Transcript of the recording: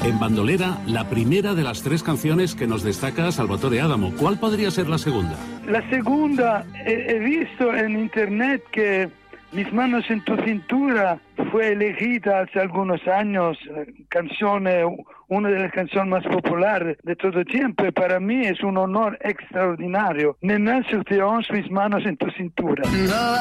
En Bandolera, la primera de las 3 canciones que nos destaca Salvatore Adamo. ¿Cuál podría ser la segunda? La segunda, he visto en internet que Mis manos en tu cintura fue elegida hace algunos años, una de las canciones más populares de todo tiempo, y para mí es un honor extraordinario. Nena, sur tes hanches, mis manos en tu cintura.